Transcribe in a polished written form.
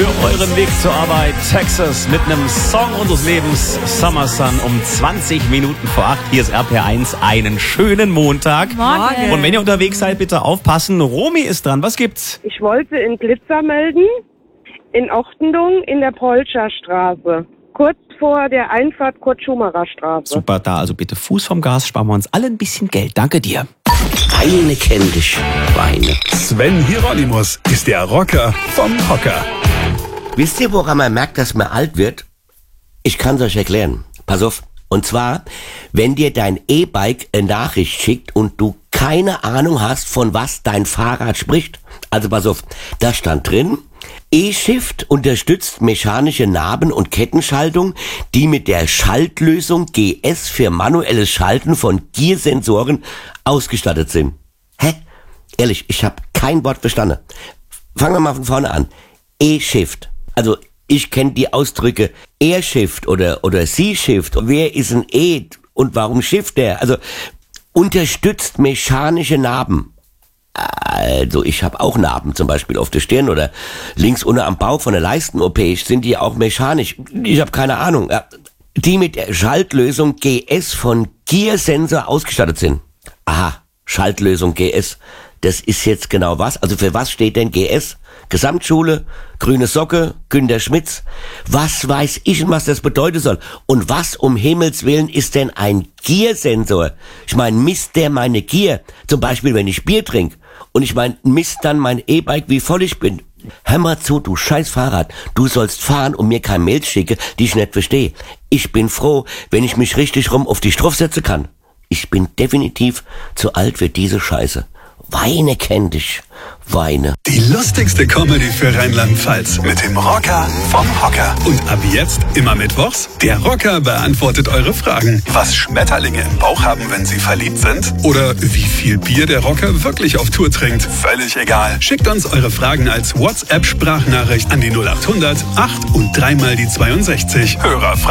für euren Weg zur Arbeit. Texas mit einem Song unseres Lebens, Summer Sun, um 20 Minuten vor 8. Hier ist RPR1. Einen schönen Montag. Morgen. Und wenn ihr unterwegs seid, bitte aufpassen. Romy ist dran. Was gibt's? Ich wollte in Glitzer melden, in Ochtendung in der Polscherstraße. Kurz vor der Einfahrt Kurt-Schumacher-Straße. Super, da also bitte Fuß vom Gas, sparen wir uns alle ein bisschen Geld. Danke dir. Weine kenn dich, Weine. Sven Hieronymus ist der Rocker vom Hocker. Wisst ihr, woran man merkt, dass man alt wird? Ich kann's euch erklären. Pass auf. Und zwar, wenn dir dein E-Bike eine Nachricht schickt und du keine Ahnung hast, von was dein Fahrrad spricht. Also pass auf, da stand drin, E-Shift unterstützt mechanische Naben- und Kettenschaltung, die mit der Schaltlösung GS für manuelles Schalten von Gearsensoren ausgestattet sind. Hä? Ehrlich, ich habe kein Wort verstanden. Fangen wir mal von vorne an. E-Shift. Also ich kenne die Ausdrücke Airshift oder Sea-Shift. Wer ist ein E und warum Shift der? Also unterstützt mechanische Naben. Also ich habe auch Narben, zum Beispiel auf der Stirn oder links unten am Bauch von der Leisten-OP. Sind die auch mechanisch? Ich habe keine Ahnung. Die mit der Schaltlösung GS von Gearsensor ausgestattet sind. Aha, Schaltlösung GS. Das ist jetzt genau was? Also für was steht denn GS? Gesamtschule, grüne Socke, Günter Schmitz. Was weiß ich, was das bedeuten soll? Und was um Himmels Willen ist denn ein Gearsensor? Ich meine, misst der meine Gier? Zum Beispiel, wenn ich Bier trinke. Und ich meine, misst dann mein E-Bike, wie voll ich bin. Hör mal zu, du scheiß Fahrrad. Du sollst fahren und mir keine Mails schicken, die ich nicht verstehe. Ich bin froh, wenn ich mich richtig rum auf die Strophe setzen kann. Ich bin definitiv zu alt für diese Scheiße. Weine kenn dich, Weine. Die lustigste Comedy für Rheinland-Pfalz mit dem Rocker vom Hocker. Und ab jetzt immer mittwochs, der Rocker beantwortet eure Fragen. Was Schmetterlinge im Bauch haben, wenn sie verliebt sind? Oder wie viel Bier der Rocker wirklich auf Tour trinkt? Völlig egal. Schickt uns eure Fragen als WhatsApp-Sprachnachricht an die 0800 8 und 3 mal die 62. Hörerfragen.